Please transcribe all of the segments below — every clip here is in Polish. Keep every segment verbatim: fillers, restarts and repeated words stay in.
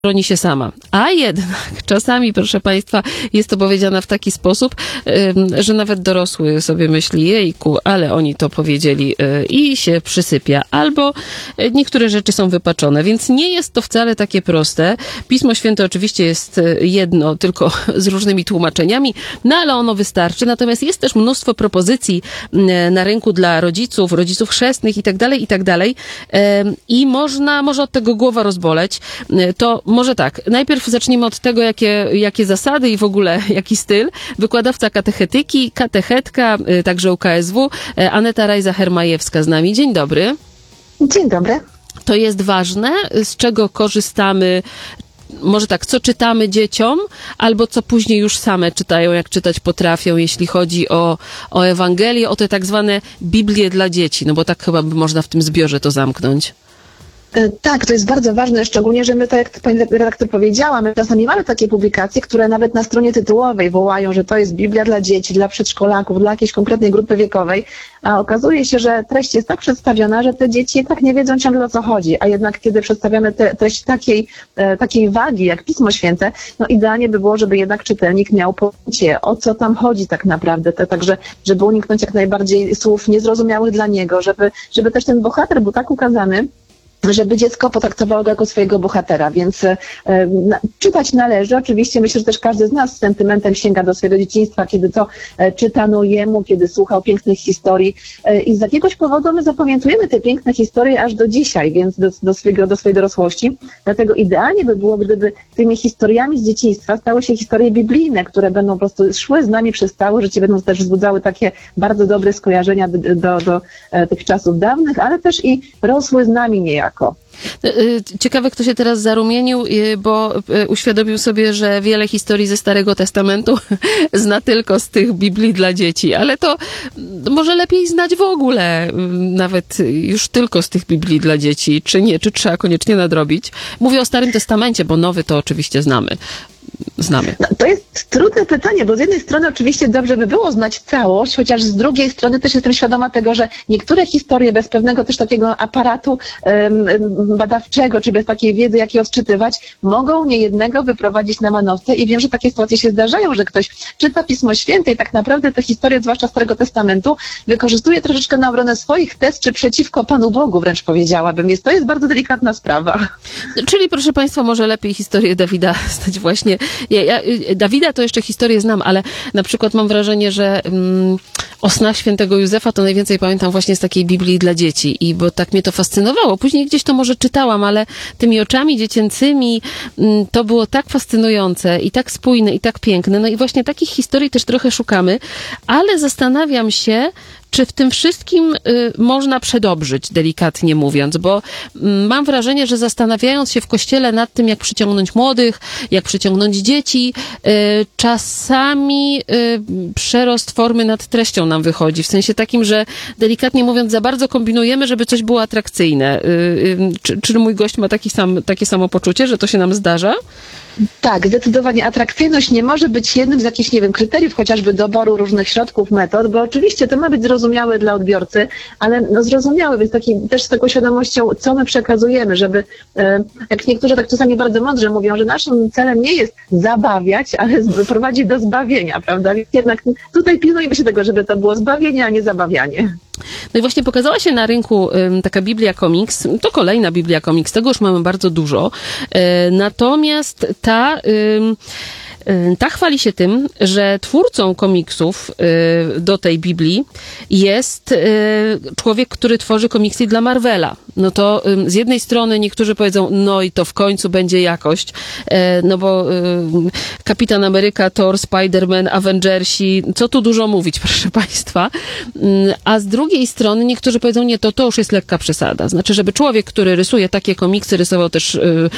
broni się sama. A jednak czasami, proszę Państwa, jest to powiedziane w taki sposób, że nawet dorosły sobie myśli, jejku, ale oni to powiedzieli i się przysypia. Albo niektóre rzeczy są wypaczone, więc nie jest to wcale takie proste. Pismo Święte oczywiście jest jedno, tylko z różnymi tłumaczeniami, no ale ono wystarczy. Natomiast jest też mnóstwo propozycji na rynku dla rodziców, rodziców chrzestnych i tak dalej, i tak dalej. I można, może od tego głowa rozboleć. To może tak, najpierw zacznijmy od tego, jakie, jakie zasady i w ogóle jaki styl. Wykładowca katechetyki, katechetka, także U K S W, Aneta Rajza-Hermajewska z nami. Dzień dobry. Dzień dobry. To jest ważne, z czego korzystamy, może tak, co czytamy dzieciom, albo co później już same czytają, jak czytać potrafią, jeśli chodzi o, o Ewangelię, o te tak zwane Biblie dla dzieci, no bo tak chyba by można w tym zbiorze to zamknąć. Tak, to jest bardzo ważne, szczególnie, że my, tak jak pani redaktor powiedziała, my czasami mamy takie publikacje, które nawet na stronie tytułowej wołają, że to jest Biblia dla dzieci, dla przedszkolaków, dla jakiejś konkretnej grupy wiekowej, a okazuje się, że treść jest tak przedstawiona, że te dzieci tak nie wiedzą ciągle, o co chodzi, a jednak kiedy przedstawiamy te, treść takiej, e, takiej wagi jak Pismo Święte, no idealnie by było, żeby jednak czytelnik miał pojęcie, o co tam chodzi tak naprawdę, to, także żeby uniknąć jak najbardziej słów niezrozumiałych dla niego, żeby, żeby też ten bohater był tak ukazany, żeby dziecko potraktowało go jako swojego bohatera, więc e, na, czytać należy. Oczywiście myślę, że też każdy z nas z sentymentem sięga do swojego dzieciństwa, kiedy to e, czytano jemu, kiedy słuchał pięknych historii e, i z jakiegoś powodu my zapamiętujemy te piękne historie aż do dzisiaj, więc do, do, swojego, do swojej dorosłości. Dlatego idealnie by było, gdyby tymi historiami z dzieciństwa stały się historie biblijne, które będą po prostu szły z nami przez całe życie, będą też wzbudzały takie bardzo dobre skojarzenia do, do, do e, tych czasów dawnych, ale też i rosły z nami niejako. Ciekawe, kto się teraz zarumienił, bo uświadomił sobie, że wiele historii ze Starego Testamentu zna tylko z tych Biblii dla dzieci, ale to może lepiej znać w ogóle, nawet już tylko z tych Biblii dla dzieci, czy nie, czy trzeba koniecznie nadrobić. Mówię o Starym Testamencie, bo Nowy to oczywiście znamy. Znamy. No, to jest trudne pytanie, bo z jednej strony oczywiście dobrze by było znać całość, chociaż z drugiej strony też jestem świadoma tego, że niektóre historie bez pewnego też takiego aparatu um, badawczego, czy bez takiej wiedzy, jak je odczytywać, mogą niejednego wyprowadzić na manowce i wiem, że takie sytuacje się zdarzają, że ktoś czyta Pismo Święte i tak naprawdę te historie, zwłaszcza Starego Testamentu, wykorzystuje troszeczkę na obronę swoich tez, czy przeciwko Panu Bogu, wręcz powiedziałabym. Jest, to jest bardzo delikatna sprawa. Czyli, proszę Państwa, może lepiej historię Dawida znać właśnie. Ja, ja, Dawida to jeszcze historię znam, ale na przykład mam wrażenie, że mm, o snach świętego Józefa to najwięcej pamiętam właśnie z takiej Biblii dla dzieci i bo tak mnie to fascynowało. Później gdzieś to może czytałam, ale tymi oczami dziecięcymi mm, to było tak fascynujące i tak spójne i tak piękne. No i właśnie takich historii też trochę szukamy, ale zastanawiam się, czy w tym wszystkim y, można przedobrzyć, delikatnie mówiąc, bo y, mam wrażenie, że zastanawiając się w Kościele nad tym, jak przyciągnąć młodych, jak przyciągnąć dzieci, y, czasami y, przerost formy nad treścią nam wychodzi, w sensie takim, że delikatnie mówiąc za bardzo kombinujemy, żeby coś było atrakcyjne. Y, y, czy, czy mój gość ma taki sam, takie samo poczucie, że to się nam zdarza? Tak, zdecydowanie atrakcyjność nie może być jednym z jakichś, nie wiem, kryteriów chociażby doboru różnych środków, metod, bo oczywiście to ma być zrozumiałe dla odbiorcy, ale no zrozumiałe, więc taki, też z taką świadomością, co my przekazujemy, żeby, e, jak niektórzy tak czasami bardzo mądrze mówią, że naszym celem nie jest zabawiać, ale prowadzić do zbawienia, prawda? Więc jednak tutaj pilnujmy się tego, żeby to było zbawienie, a nie zabawianie. No i właśnie pokazała się na rynku um, taka Biblia Comics. To kolejna Biblia Comics. Tego już mamy bardzo dużo. E, natomiast ta... Um, Ta chwali się tym, że twórcą komiksów do tej Biblii jest człowiek, który tworzy komiksy dla Marvela. No to z jednej strony niektórzy powiedzą, no i to w końcu będzie jakość, no bo Kapitan Ameryka, Thor, Spider-Man, Avengersi, co tu dużo mówić, proszę Państwa. A z drugiej strony niektórzy powiedzą, nie, to to już jest lekka przesada. Znaczy, żeby człowiek, który rysuje takie komiksy, rysował też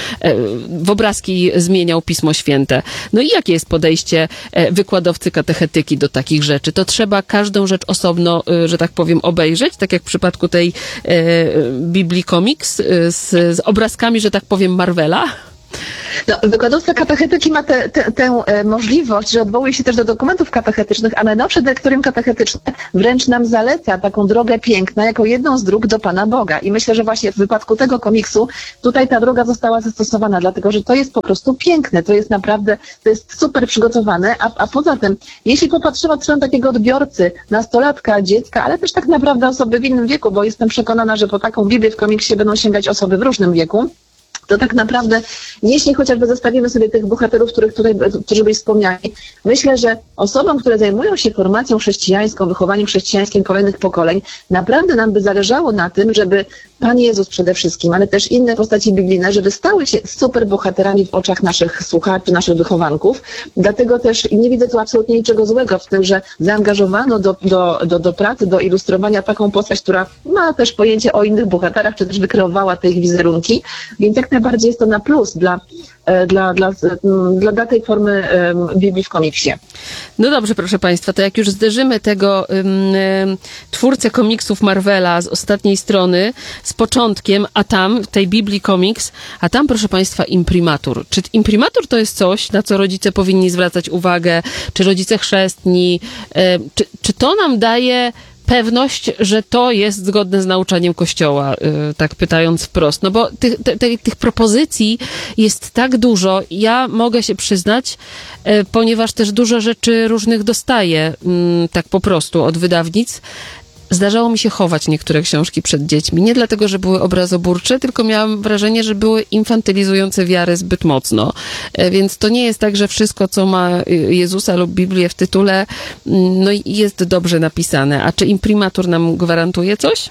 w obrazki, zmieniał Pismo Święte. No i jakie jest podejście wykładowcy katechetyki do takich rzeczy? To trzeba każdą rzecz osobno, że tak powiem, obejrzeć, tak jak w przypadku tej Biblii Comics z, z obrazkami, że tak powiem, Marvela? No, wykładowca katechetyki ma tę te, te, tę e, możliwość, że odwołuje się też do dokumentów katechetycznych, a najnowsze dyrektorium katechetyczne wręcz nam zaleca taką drogę piękna jako jedną z dróg do Pana Boga. I myślę, że właśnie w wypadku tego komiksu tutaj ta droga została zastosowana, dlatego że to jest po prostu piękne, to jest naprawdę, to jest super przygotowane, a, a poza tym, jeśli popatrzymy od strony takiego odbiorcy, nastolatka, dziecka, ale też tak naprawdę osoby w innym wieku, bo jestem przekonana, że po taką Biblię w komiksie będą sięgać osoby w różnym wieku, to tak naprawdę, jeśli chociażby zestawimy sobie tych bohaterów, których tutaj, którzy byli wspomniani, myślę, że osobom, które zajmują się formacją chrześcijańską, wychowaniem chrześcijańskim kolejnych pokoleń, naprawdę nam by zależało na tym, żeby Pan Jezus przede wszystkim, ale też inne postaci biblijne, żeby stały się super bohaterami w oczach naszych słuchaczy, naszych wychowanków. Dlatego też nie widzę tu absolutnie niczego złego w tym, że zaangażowano do, do, do, do pracy, do ilustrowania taką postać, która ma też pojęcie o innych bohaterach, czy też wykreowała te ich wizerunki. Więc jak najbardziej jest to na plus dla, dla, dla, dla, dla tej formy Biblii w komiksie. No dobrze, proszę Państwa, to jak już zderzymy tego um, twórcę komiksów Marvela z ostatniej strony, z początkiem, a tam, w tej Biblii komiks, a tam, proszę Państwa, imprimatur. Czy imprimatur to jest coś, na co rodzice powinni zwracać uwagę, czy rodzice chrzestni, e, czy, czy to nam daje pewność, że to jest zgodne z nauczaniem Kościoła, tak pytając wprost. No bo tych, te, te, tych propozycji jest tak dużo. Ja mogę się przyznać, ponieważ też dużo rzeczy różnych dostaję tak po prostu od wydawnic. Zdarzało mi się chować niektóre książki przed dziećmi. Nie dlatego, że były obrazoburcze, tylko miałam wrażenie, że były infantylizujące wiarę zbyt mocno. Więc to nie jest tak, że wszystko, co ma Jezusa lub Biblię w tytule, no jest dobrze napisane. A czy imprimatur nam gwarantuje coś?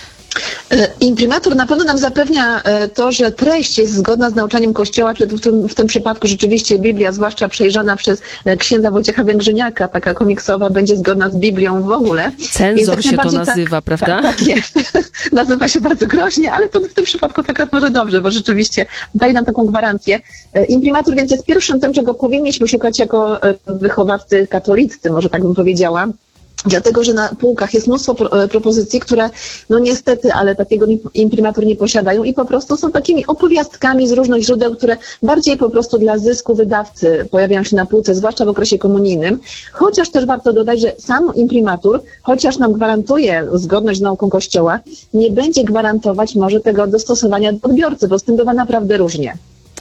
Imprimatur na pewno nam zapewnia to, że treść jest zgodna z nauczaniem Kościoła, czy w tym, w tym przypadku rzeczywiście Biblia, zwłaszcza przejrzana przez księdza Wojciecha Węgrzyniaka, taka komiksowa, będzie zgodna z Biblią w ogóle. Cenzor się to nazywa, tak, prawda? Tak, tak jest. Nazywa się bardzo groźnie, ale to w tym przypadku tak może dobrze, bo rzeczywiście daje nam taką gwarancję. Imprimatur więc jest pierwszym tym, czego powinniśmy szukać jako wychowawcy katoliccy, może tak bym powiedziała. Dlatego, że na półkach jest mnóstwo pro, propozycji, które no niestety, ale takiego imprimatur nie posiadają i po prostu są takimi opowiastkami z różnych źródeł, które bardziej po prostu dla zysku wydawcy pojawiają się na półce, zwłaszcza w okresie komunijnym. Chociaż też warto dodać, że sam imprimatur, chociaż nam gwarantuje zgodność z nauką Kościoła, nie będzie gwarantować może tego dostosowania do odbiorcy, bo z tym bywa naprawdę różnie.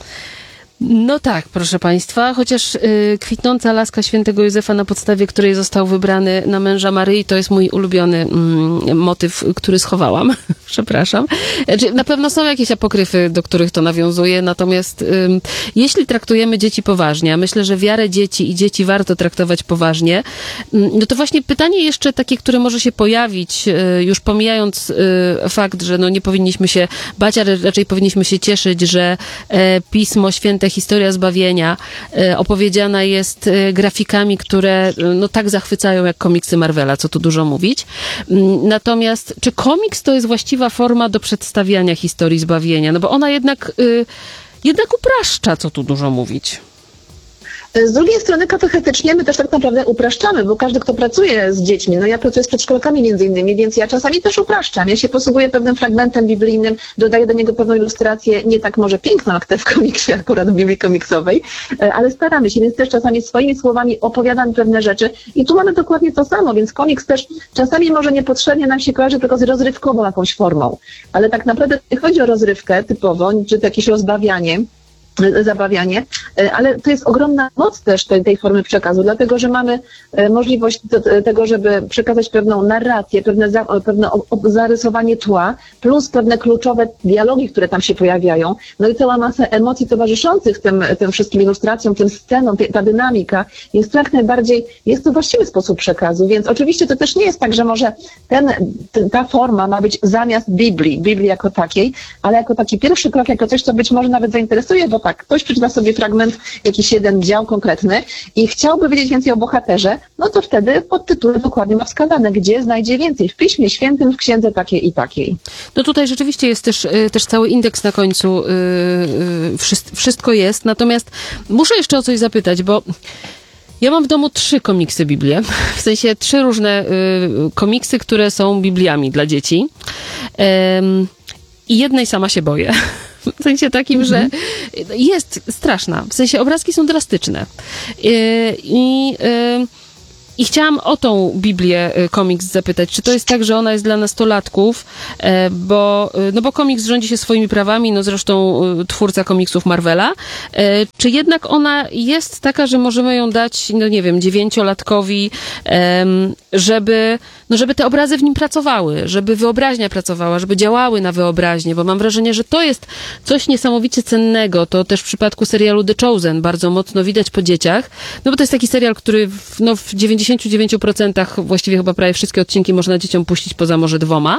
No tak, proszę Państwa, chociaż y, kwitnąca laska świętego Józefa, na podstawie której został wybrany na męża Maryi, to jest mój ulubiony mm, motyw, który schowałam. Przepraszam. Znaczy, na pewno są jakieś apokryfy, do których to nawiązuje, natomiast y, jeśli traktujemy dzieci poważnie, a myślę, że wiarę dzieci i dzieci warto traktować poważnie, y, no to właśnie pytanie jeszcze takie, które może się pojawić, y, już pomijając y, fakt, że no nie powinniśmy się bać, ale raczej powinniśmy się cieszyć, że y, Pismo Święte, historia zbawienia e, opowiedziana jest e, grafikami, które e, no tak zachwycają jak komiksy Marvela, co tu dużo mówić. Mm, natomiast czy komiks to jest właściwa forma do przedstawiania historii zbawienia? No bo ona jednak, e, jednak upraszcza, co tu dużo mówić. Z drugiej strony katechetycznie my też tak naprawdę upraszczamy, bo każdy, kto pracuje z dziećmi, no ja pracuję z przedszkolakami między innymi, więc ja czasami też upraszczam. Ja się posługuję pewnym fragmentem biblijnym, dodaję do niego pewną ilustrację, nie tak może piękną jak te w komiksie, akurat w Biblii komiksowej, ale staramy się, więc też czasami swoimi słowami opowiadam pewne rzeczy i tu mamy dokładnie to samo, więc komiks też czasami może niepotrzebnie nam się kojarzy tylko z rozrywkową jakąś formą, ale tak naprawdę nie chodzi o rozrywkę typowo, czy to jakieś rozbawianie, zabawianie, ale to jest ogromna moc też tej, tej formy przekazu, dlatego że mamy możliwość do, tego, żeby przekazać pewną narrację, pewne, za, pewne zarysowanie tła, plus pewne kluczowe dialogi, które tam się pojawiają, no i cała masa emocji towarzyszących tym, tym wszystkim ilustracjom, tym scenom, ta dynamika jest jak najbardziej, jest to właściwy sposób przekazu, więc oczywiście to też nie jest tak, że może ten, ten, ta forma ma być zamiast Biblii, Biblii jako takiej, ale jako taki pierwszy krok, jako coś, co być może nawet zainteresuje, bo tak, ktoś przeczyta sobie fragment, jakiś jeden dział konkretny i chciałby wiedzieć więcej o bohaterze, no to wtedy w podtytule dokładnie ma wskazane, gdzie znajdzie więcej. W Piśmie Świętym, w księdze takiej i takiej. No tutaj rzeczywiście jest też, też cały indeks na końcu, wszystko jest, natomiast muszę jeszcze o coś zapytać, bo ja mam w domu trzy komiksy Biblię, w sensie trzy różne komiksy, które są Bibliami dla dzieci i jednej sama się boję. W sensie takim, mm-hmm. że jest straszna. W sensie obrazki są drastyczne. I... i I chciałam o tą Biblię komiks zapytać, czy to jest tak, że ona jest dla nastolatków, bo, no bo komiks rządzi się swoimi prawami, no zresztą twórca komiksów Marvela, czy jednak ona jest taka, że możemy ją dać, no nie wiem, dziewięciolatkowi, żeby, no żeby te obrazy w nim pracowały, żeby wyobraźnia pracowała, żeby działały na wyobraźnię, bo mam wrażenie, że to jest coś niesamowicie cennego, to też w przypadku serialu The Chosen bardzo mocno widać po dzieciach, no bo to jest taki serial, który w, no w dziewięćdziesięciu dziewięciu procentach właściwie chyba prawie wszystkie odcinki można dzieciom puścić poza może dwoma.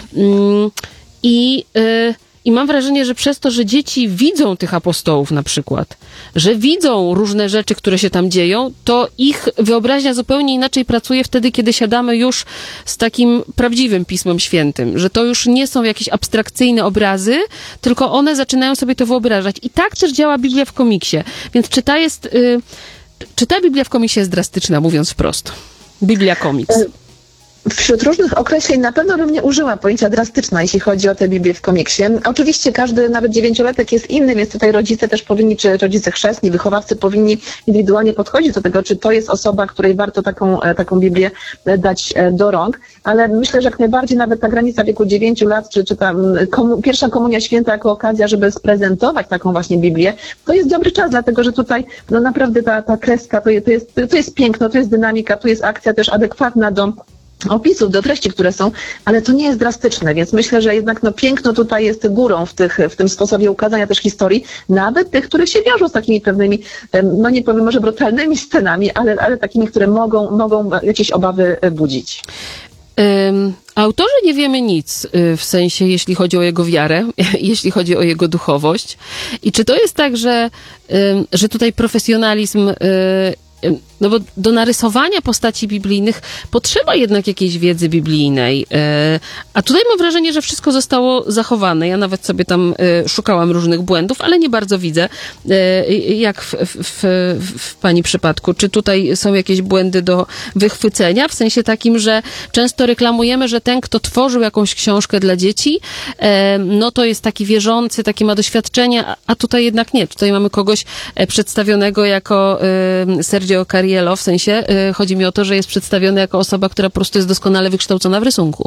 I, I mam wrażenie, że przez to, że dzieci widzą tych apostołów na przykład, że widzą różne rzeczy, które się tam dzieją, to ich wyobraźnia zupełnie inaczej pracuje wtedy, kiedy siadamy już z takim prawdziwym Pismem Świętym, że to już nie są jakieś abstrakcyjne obrazy, tylko one zaczynają sobie to wyobrażać. I tak też działa Biblia w komiksie. Więc czy ta jest... Y- Czy ta Biblia w komiksie jest drastyczna, mówiąc wprost? Biblia komiks. Wśród różnych określeń na pewno bym nie użyła pojęcia drastyczna, jeśli chodzi o tę Biblię w komiksie. Oczywiście każdy, nawet dziewięciolatek jest inny, więc tutaj rodzice też powinni, czy rodzice chrzestni, wychowawcy powinni indywidualnie podchodzić do tego, czy to jest osoba, której warto taką, taką Biblię dać do rąk. Ale myślę, że jak najbardziej nawet ta granica wieku dziewięciu lat, czy, czy ta komu, pierwsza komunia święta jako okazja, żeby sprezentować taką właśnie Biblię, to jest dobry czas, dlatego że tutaj no naprawdę ta, ta kreska, to jest, to, jest, to jest piękno, to jest dynamika, to jest akcja też adekwatna do opisów, do treści, które są, ale to nie jest drastyczne, więc myślę, że jednak no, piękno tutaj jest górą w, tych, w tym sposobie ukazania też historii, nawet tych, które się wiążą z takimi pewnymi, no nie powiem może brutalnymi scenami, ale, ale takimi, które mogą, mogą jakieś obawy budzić. Um, autorze nie wiemy nic, w sensie jeśli chodzi o jego wiarę, jeśli chodzi o jego duchowość. I czy to jest tak, że, że tutaj profesjonalizm, no bo do narysowania postaci biblijnych potrzeba jednak jakiejś wiedzy biblijnej. A tutaj mam wrażenie, że wszystko zostało zachowane. Ja nawet sobie tam szukałam różnych błędów, ale nie bardzo widzę, jak w, w, w pani przypadku. Czy tutaj są jakieś błędy do wychwycenia? W sensie takim, że często reklamujemy, że ten, kto tworzył jakąś książkę dla dzieci, no to jest taki wierzący, taki ma doświadczenie, a tutaj jednak nie. Tutaj mamy kogoś przedstawionego jako Sergio Cariello, w sensie y, chodzi mi o to, że jest przedstawiony jako osoba, która po prostu jest doskonale wykształcona w rysunku.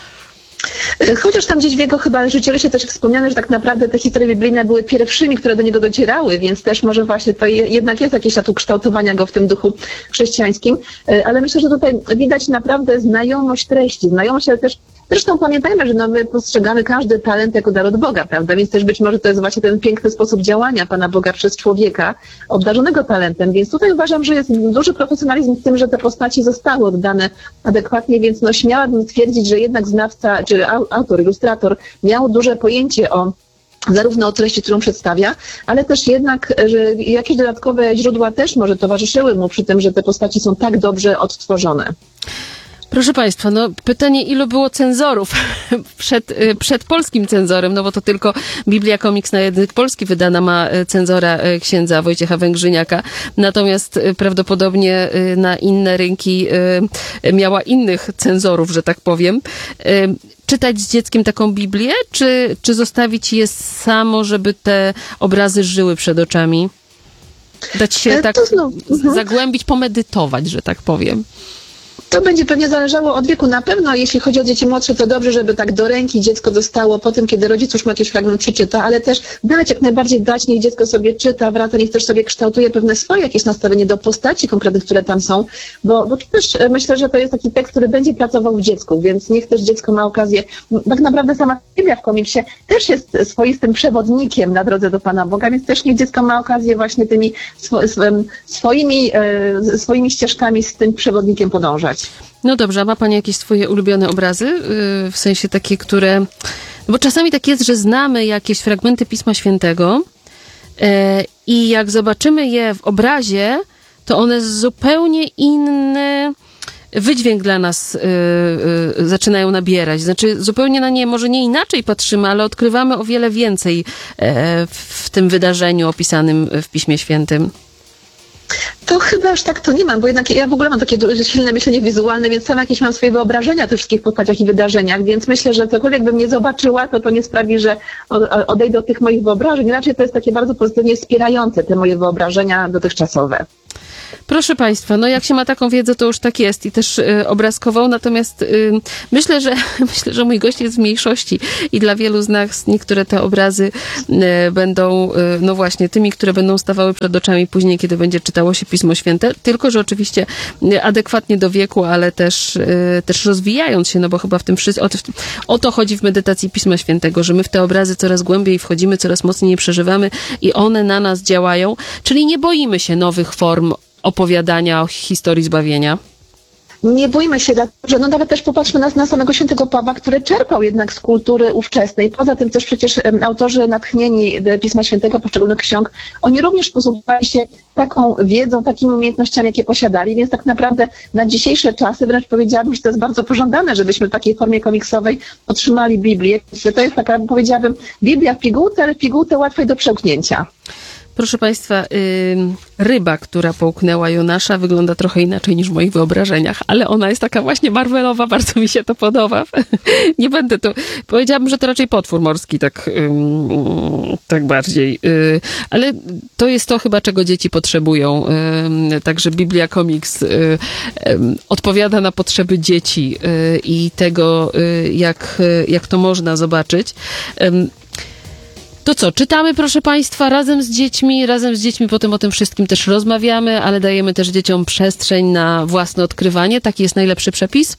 Chociaż tam gdzieś w jego chyba życiorysie też wspomniane, że tak naprawdę te historie biblijne były pierwszymi, które do niego docierały, więc też może właśnie to je, jednak jest jakieś tu kształtowania go w tym duchu chrześcijańskim, ale myślę, że tutaj widać naprawdę znajomość treści, znajomość, ale też zresztą pamiętajmy, że no my postrzegamy każdy talent jako dar od Boga, prawda? Więc też być może to jest właśnie ten piękny sposób działania Pana Boga przez człowieka obdarzonego talentem. Więc tutaj uważam, że jest duży profesjonalizm w tym, że te postaci zostały oddane adekwatnie, więc no śmiałabym twierdzić, że jednak znawca, czy autor, ilustrator miał duże pojęcie o zarówno o treści, którą przedstawia, ale też jednak, że jakieś dodatkowe źródła też może towarzyszyły mu przy tym, że te postaci są tak dobrze odtworzone. Proszę Państwa, no pytanie, ilu było cenzorów przed, przed polskim cenzorem, no bo to tylko Biblia Komiks na język polski wydana ma cenzora księdza Wojciecha Węgrzyniaka, natomiast prawdopodobnie na inne rynki miała innych cenzorów, że tak powiem. Czytać z dzieckiem taką Biblię, czy, czy zostawić je samo, żeby te obrazy żyły przed oczami? Dać się tak zagłębić, pomedytować, że tak powiem. To będzie pewnie zależało od wieku. Na pewno, jeśli chodzi o dzieci młodsze, to dobrze, żeby tak do ręki dziecko dostało po tym, kiedy rodzic już mu jakiś fragment przeczyta, ale też dać, jak najbardziej dać, niech dziecko sobie czyta, wraca, niech też sobie kształtuje pewne swoje jakieś nastawienie do postaci konkretnych, które tam są, bo, bo też myślę, że to jest taki tekst, który będzie pracował w dziecku, więc niech też dziecko ma okazję, tak naprawdę sama Biblia w komiksie też jest swoistym przewodnikiem na drodze do Pana Boga, więc też niech dziecko ma okazję właśnie tymi swo, swoimi, e, swoimi ścieżkami z tym przewodnikiem podążać. No dobrze, a ma Pani jakieś swoje ulubione obrazy? Yy, w sensie takie, które... No bo czasami tak jest, że znamy jakieś fragmenty Pisma Świętego yy, i jak zobaczymy je w obrazie, to one zupełnie inny wydźwięk dla nas yy, yy, zaczynają nabierać. Znaczy zupełnie na nie może nie inaczej patrzymy, ale odkrywamy o wiele więcej yy, w tym wydarzeniu opisanym w Piśmie Świętym. To chyba aż tak to nie mam, bo jednak ja w ogóle mam takie du- silne myślenie wizualne, więc sam jakieś mam swoje wyobrażenia o tych wszystkich postaciach i wydarzeniach, więc myślę, że cokolwiek bym nie zobaczyła, to to nie sprawi, że o- odejdę od tych moich wyobrażeń. Raczej to jest takie bardzo pozytywnie wspierające te moje wyobrażenia dotychczasowe. Proszę Państwa, no jak się ma taką wiedzę, to już tak jest i też y, obrazkową, natomiast y, myślę, że myślę, że mój gość jest w mniejszości i dla wielu z nas niektóre te obrazy y, będą, y, no właśnie, tymi, które będą stawały przed oczami później, kiedy będzie czytało się Pismo Święte, tylko że oczywiście y, adekwatnie do wieku, ale też, y, też rozwijając się, no bo chyba w tym wszystkim, o, to- o to chodzi w medytacji Pisma Świętego, że my w te obrazy coraz głębiej wchodzimy, coraz mocniej je przeżywamy i one na nas działają, czyli nie boimy się nowych form opowiadania o historii zbawienia. Nie bójmy się, dlatego że no nawet też popatrzmy na, na samego świętego Pawła, który czerpał jednak z kultury ówczesnej. Poza tym też przecież em, autorzy natchnieni do Pisma Świętego, poszczególnych ksiąg, oni również posługiwali się taką wiedzą, takimi umiejętnościami, jakie posiadali, więc tak naprawdę na dzisiejsze czasy wręcz powiedziałabym, że to jest bardzo pożądane, żebyśmy w takiej formie komiksowej otrzymali Biblię. To jest taka, powiedziałabym, Biblia w pigułce, ale w pigułce łatwej do przełknięcia. Proszę Państwa, ym, ryba, która połknęła Jonasza, wygląda trochę inaczej niż w moich wyobrażeniach, ale ona jest taka właśnie Marvelowa, bardzo mi się to podoba. Nie będę to, powiedziałabym, że to raczej potwór morski, tak, ym, tak bardziej. Yy, ale to jest to chyba, czego dzieci potrzebują. Yy, także Biblia Comics yy, yy, odpowiada na potrzeby dzieci yy, i tego, yy, jak, yy, jak to można zobaczyć. Yy, To co, czytamy, proszę Państwa, razem z dziećmi, razem z dziećmi potem o tym wszystkim też rozmawiamy, ale dajemy też dzieciom przestrzeń na własne odkrywanie. Taki jest najlepszy przepis?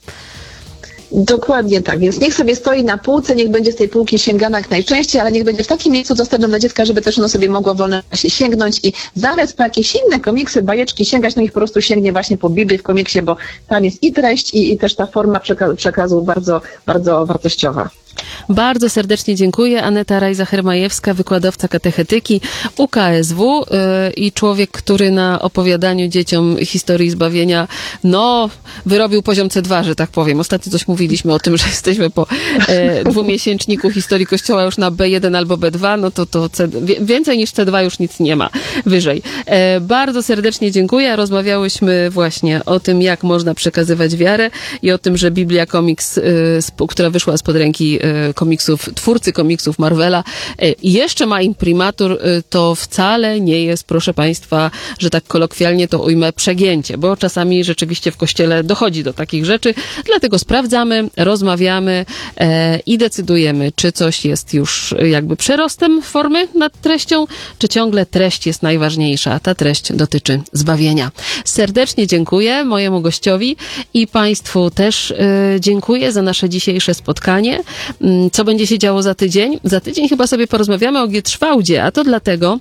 Dokładnie tak, więc niech sobie stoi na półce, niech będzie z tej półki sięgana jak najczęściej, ale niech będzie w takim miejscu dostępnym dla dziecka, żeby też ono sobie mogło wolno się sięgnąć i zamiast po jakieś inne komiksy, bajeczki sięgać, no ich po prostu sięgnie właśnie po Biblii w komiksie, bo tam jest i treść, i, i też ta forma przeka- przekazu bardzo, bardzo wartościowa. Bardzo serdecznie dziękuję. Aneta Rajza-Hermajewska, wykładowca katechetyki U K S W yy, i człowiek, który na opowiadaniu dzieciom historii zbawienia, no, wyrobił poziom C dwa, że tak powiem. Ostatnio coś mówiliśmy o tym, że jesteśmy po e, dwumiesięczniku historii Kościoła już na B jeden albo B dwa, no to, to C, więcej niż C dwa już nic nie ma wyżej. E, bardzo serdecznie dziękuję. Rozmawiałyśmy właśnie o tym, jak można przekazywać wiarę i o tym, że Biblia Comics, y, sp- która wyszła spod ręki y, komiksów, twórcy komiksów Marvela, y, jeszcze ma imprimatur, y, to wcale nie jest, proszę Państwa, że tak kolokwialnie to ujmę, przegięcie, bo czasami rzeczywiście w Kościele dochodzi do takich rzeczy, dlatego sprawdzamy, rozmawiamy e, i decydujemy, czy coś jest już jakby przerostem formy nad treścią, czy ciągle treść jest najważniejsza, a ta treść dotyczy zbawienia. Serdecznie dziękuję mojemu gościowi i Państwu też y, dziękuję za nasze dzisiejsze spotkanie. Mm, Co będzie się działo za tydzień? Za tydzień chyba sobie porozmawiamy o Gietrzwałdzie, a to dlatego,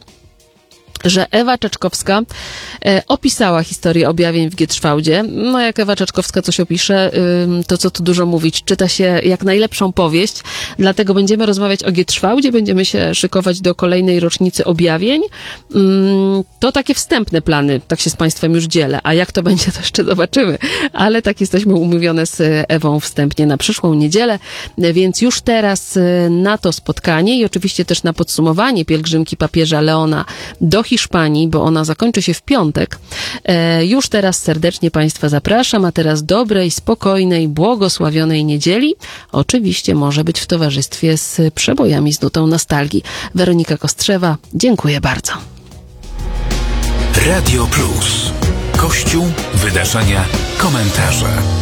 że Ewa Czeczkowska e, opisała historię objawień w Gietrzwałdzie. No jak Ewa Czeczkowska coś opisze, ym, to co tu dużo mówić, czyta się jak najlepszą powieść, dlatego będziemy rozmawiać o Gietrzwałdzie, będziemy się szykować do kolejnej rocznicy objawień. Ym, to takie wstępne plany, tak się z Państwem już dzielę, a jak to będzie, to jeszcze zobaczymy, ale tak jesteśmy umówione z Ewą wstępnie na przyszłą niedzielę, więc już teraz y, na to spotkanie i oczywiście też na podsumowanie pielgrzymki papieża Leona do Hiszpanii, bo ona zakończy się w piątek. E, już teraz serdecznie Państwa zapraszam, a teraz dobrej, spokojnej, błogosławionej niedzieli. Oczywiście może być w towarzystwie z przebojami z nutą nostalgii. Weronika Kostrzewa, dziękuję bardzo. Radio Plus. Kościół, wydarzenia, komentarze.